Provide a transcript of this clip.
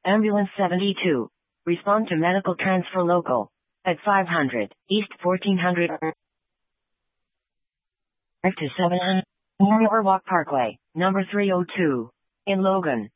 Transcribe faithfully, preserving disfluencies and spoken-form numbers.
Ambulance seventy-two. Respond to medical transfer local. At five hundred, East fourteen hundred to seven hundred Norwalk Parkway, number three oh two. In Logan.